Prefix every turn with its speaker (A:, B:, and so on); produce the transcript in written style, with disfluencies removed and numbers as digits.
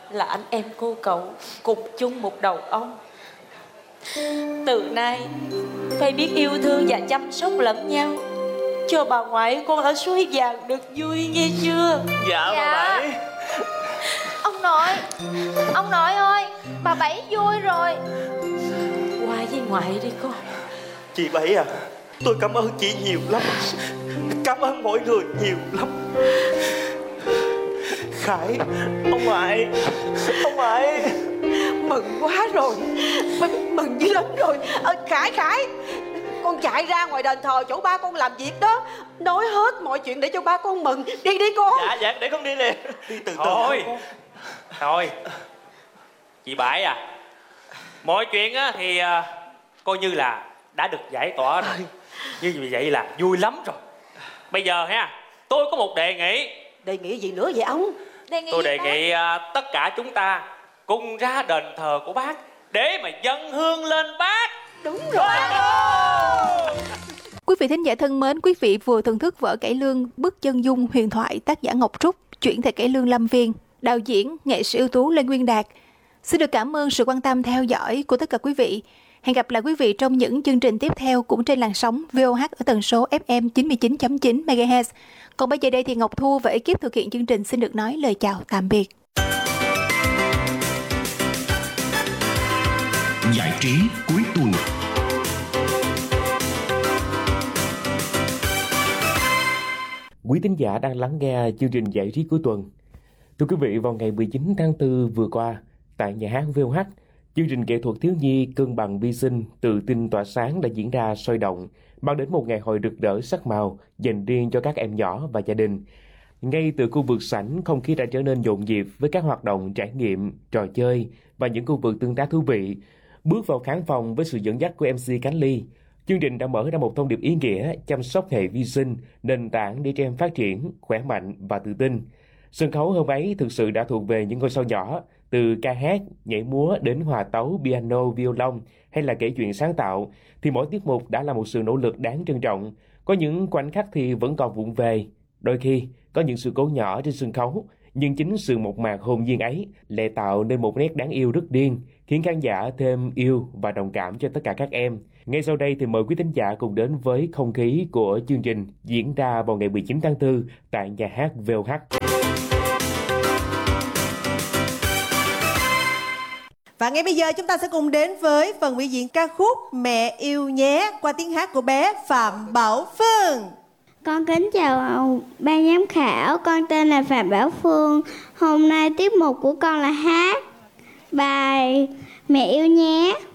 A: là anh em cô cậu cùng chung một đầu ong. Từ nay phải biết yêu thương và chăm sóc lẫn nhau, cho bà ngoại con ở suối vàng được vui nghe chưa?
B: Dạ bà Bảy.
C: Ông nội ơi, bà Bảy vui rồi.
A: Qua với ngoại đi con.
B: Chị Bảy à, tôi cảm ơn chị nhiều lắm. Cảm ơn mọi người nhiều lắm. Khải, ông ngoại.
D: Mừng quá rồi, mừng dữ lắm rồi. Khải, con chạy ra ngoài đền thờ chỗ ba con làm việc đó, nói hết mọi chuyện để cho ba con mừng. Đi con.
B: Dạ, để con đi liền. Đi từ từ.
E: Thôi chị Bảy à, mọi chuyện á thì coi như là đã được giải tỏa rồi. Như vậy là vui lắm rồi. Bây giờ ha, tôi có một đề nghị.
D: Đề nghị gì nữa vậy ông?
E: Tôi đề nghị tất cả chúng ta cùng ra đền thờ của bác để mà dâng hương lên bác.
D: Đúng rồi.
F: Quý vị thính giả thân mến, quý vị vừa thưởng thức vở cải lương Bức chân dung huyền thoại tác giả Ngọc Trúc, chuyển thể cải lương Lâm Viên, đạo diễn nghệ sĩ ưu tú Lê Nguyên Đạt. Xin được cảm ơn sự quan tâm theo dõi của tất cả quý vị. Hẹn gặp lại quý vị trong những chương trình tiếp theo cũng trên làn sóng VOH ở tần số FM 99.9 MHz. Còn bây giờ đây thì Ngọc Thu và ekip thực hiện chương trình xin được nói lời chào tạm biệt.
G: Giải trí cuối tuần.
H: Quý thính giả đang lắng nghe chương trình giải trí cuối tuần. Thưa quý vị, vào ngày 19 tháng 4 vừa qua, tại nhà hát VOH, chương trình nghệ thuật thiếu nhi Cân bằng vi sinh tự tin tỏa sáng đã diễn ra sôi động, mang đến một ngày hội rực rỡ sắc màu dành riêng cho các em nhỏ và gia đình. Ngay từ khu vực sảnh, không khí đã trở nên nhộn nhịp với các hoạt động trải nghiệm, trò chơi và những khu vực tương tác thú vị. Bước vào khán phòng với sự dẫn dắt của MC Khánh Ly, chương trình đã mở ra một thông điệp ý nghĩa chăm sóc hệ vi sinh, nền tảng để trẻ em phát triển, khỏe mạnh và tự tin. Sân khấu hôm ấy thực sự đã thuộc về những ngôi sao nhỏ, từ ca hát, nhảy múa đến hòa tấu, piano, violon hay là kể chuyện sáng tạo, thì mỗi tiết mục đã là một sự nỗ lực đáng trân trọng. Có những khoảnh khắc thì vẫn còn vụng về, đôi khi có những sự cố nhỏ trên sân khấu, nhưng chính sự mộc mạc hồn nhiên ấy lại tạo nên một nét đáng yêu rất riêng, khiến khán giả thêm yêu và đồng cảm cho tất cả các em. Ngay sau đây thì mời quý thính giả cùng đến với không khí của chương trình diễn ra vào ngày 19 tháng 4 tại nhà hát VOH.
I: Và ngay bây giờ chúng ta sẽ cùng đến với phần biểu diễn ca khúc Mẹ Yêu Nhé qua tiếng hát của bé Phạm Bảo Phương.
J: Con kính chào ban giám khảo, con tên là Phạm Bảo Phương. Hôm nay tiết mục của con là hát bài Mẹ Yêu Nhé.